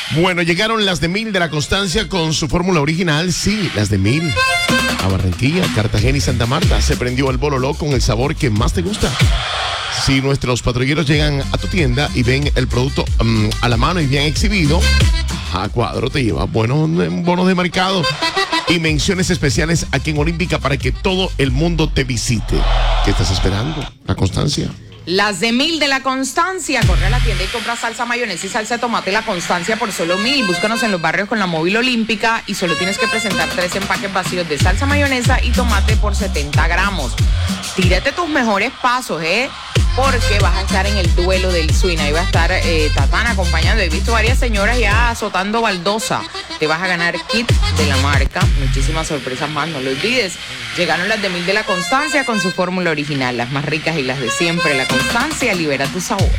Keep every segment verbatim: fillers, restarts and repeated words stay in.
Bueno, llegaron las de Mil de la Constancia con su fórmula original. Sí, las de Mil. A Barranquilla, Cartagena y Santa Marta se prendió el bololó con el sabor que más te gusta. Si nuestros patrulleros llegan a tu tienda y ven el producto um, a la mano y bien exhibido, a cuadro te lleva buenos bonos de mercado y menciones especiales aquí en Olímpica para que todo el mundo te visite. ¿Qué estás esperando? La Constancia. Las de Mil de la Constancia. Corre a la tienda y compra salsa mayonesa y salsa de tomate La Constancia por solo mil. Búscanos en los barrios con la móvil Olímpica y solo tienes que presentar tres empaques vacíos de salsa mayonesa y tomate por setenta gramos. Tírate tus mejores pasos, ¿eh? Porque vas a estar en el duelo del swing. Ahí va a estar eh, Tatana acompañando. He visto varias señoras ya azotando baldosa. Te vas a ganar kit de la marca. Muchísimas sorpresas más, no lo olvides. Llegaron las de Mil de la Constancia con su fórmula original. Las más ricas y las de siempre. La Constancia libera tu sabor.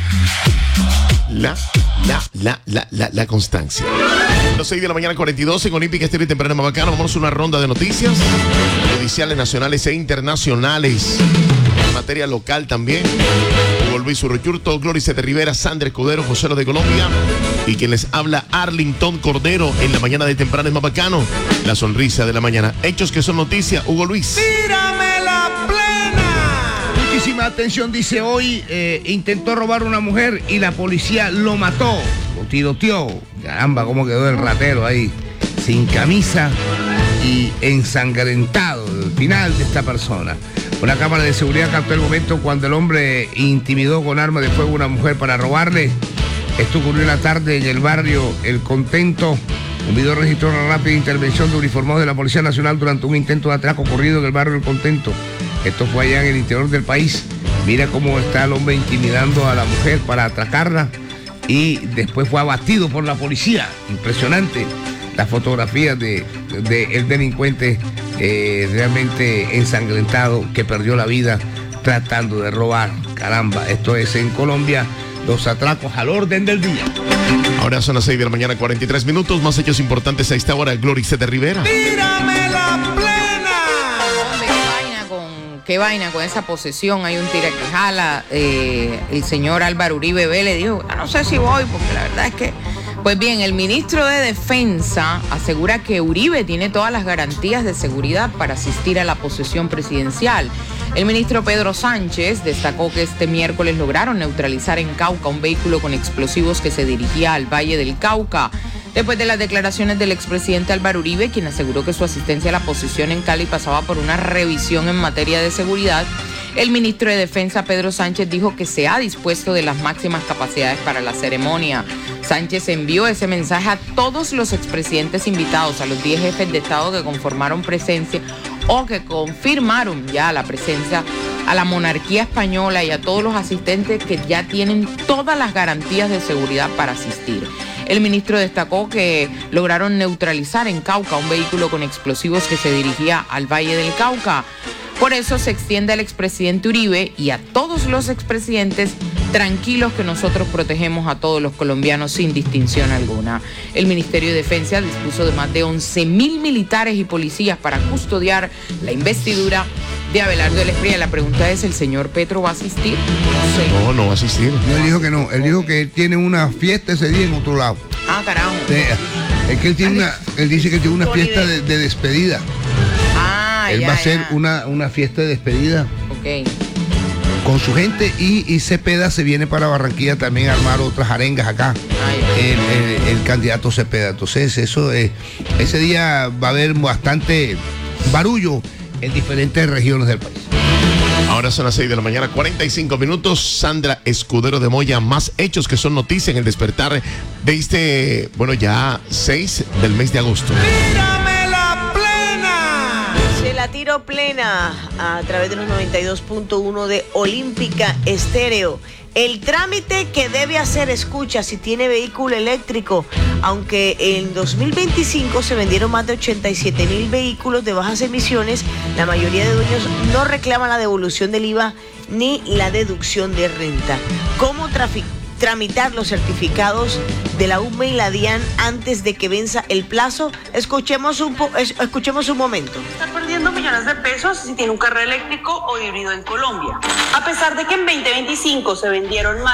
La, la, la, la, la, la Constancia. Las seis de la mañana, cuarenta y dos en Olímpica Estéreo y Temprano Mabacano. Vamos a una ronda de noticias judiciales nacionales e internacionales. En materia local también. Hugo Luis Urruchurto, Gloria de Rivera, Sandra Escudero, José de Colombia. Y quien les habla, Arlington Cordero, en la mañana de Temprano en Mabacano. La sonrisa de la mañana. Hechos que son noticia, Hugo Luis. ¡Tírame la plena! Muchísima atención, dice hoy, eh, intentó robar una mujer y la policía lo mató, lo tiroteó. Caramba, cómo quedó el ratero ahí, sin camisa y ensangrentado, el final de esta persona. Una cámara de seguridad captó el momento cuando el hombre intimidó con arma de fuego a una mujer para robarle. Esto ocurrió en la tarde en el barrio El Contento. Un video registró una rápida intervención de uniformados de la Policía Nacional durante un intento de atraco ocurrido en el barrio El Contento. Esto fue allá en el interior del país. Mira cómo está el hombre intimidando a la mujer para atracarla y después fue abatido por la policía. Impresionante las fotografías de, de el delincuente eh, realmente ensangrentado que perdió la vida tratando de robar. Caramba, esto es en Colombia, los atracos al orden del día. Ahora son las seis de la mañana, cuarenta y tres minutos. Más hechos importantes a esta hora. Gloria de Rivera. ¡Tírame la plena! ¿Qué vaina con, qué vaina con esa posesión? Hay un tira que jala. Eh, el señor Álvaro Uribe Vélez dijo, ah, no sé si voy, porque la verdad es que... Pues bien, el ministro de Defensa asegura que Uribe tiene todas las garantías de seguridad para asistir a la posesión presidencial. El ministro Pedro Sánchez destacó que este miércoles lograron neutralizar en Cauca un vehículo con explosivos que se dirigía al Valle del Cauca. Después de las declaraciones del expresidente Álvaro Uribe, quien aseguró que su asistencia a la posesión en Cali pasaba por una revisión en materia de seguridad, el ministro de Defensa Pedro Sánchez dijo que se ha dispuesto de las máximas capacidades para la ceremonia. Sánchez envió ese mensaje a todos los expresidentes invitados, a los diez jefes de Estado que conformaron presencia o que confirmaron ya la presencia, a la monarquía española y a todos los asistentes que ya tienen todas las garantías de seguridad para asistir. El ministro destacó que lograron neutralizar en Cauca un vehículo con explosivos que se dirigía al Valle del Cauca. Por eso se extiende al expresidente Uribe y a todos los expresidentes tranquilos que nosotros protegemos a todos los colombianos sin distinción alguna. El Ministerio de Defensa dispuso de más de once mil militares y policías para custodiar la investidura de Abelardo del Espriella. La pregunta es, ¿el señor Petro va a asistir? No sé. No, no va a asistir. No, él dijo que no, él dijo que él tiene una fiesta ese día en otro lado. Ah, carajo. Es que él tiene una, él dice que tiene una fiesta de, de despedida. Ah, Él ya, va a hacer ya. una, una fiesta de despedida Ok. con su gente y, y Cepeda se viene para Barranquilla también a armar otras arengas acá. Ah, el, el, el candidato Cepeda. Entonces, eso es, ese día va a haber bastante barullo en diferentes regiones del país. Ahora son las seis de la mañana, cuarenta y cinco minutos. Sandra Escudero de Moya, más hechos que son noticia en el despertar de este, bueno, ya seis del mes de agosto. ¡Tírame la plena! Se la tiro plena a través de los noventa y dos punto uno de Olímpica Estéreo. El trámite que debe hacer, escucha, si tiene vehículo eléctrico, aunque en dos mil veinticinco se vendieron más de ochenta y siete mil vehículos de bajas emisiones, la mayoría de dueños no reclaman la devolución del I V A ni la deducción de renta. ¿Cómo trafic- tramitar los certificados de la U M E y la DIAN antes de que venza el plazo? Escuchemos un, po- es- escuchemos un momento. Está perdiendo millones de pesos si tiene un carro eléctrico o híbrido en Colombia. A pesar de que en veinte veinticinco se vendieron más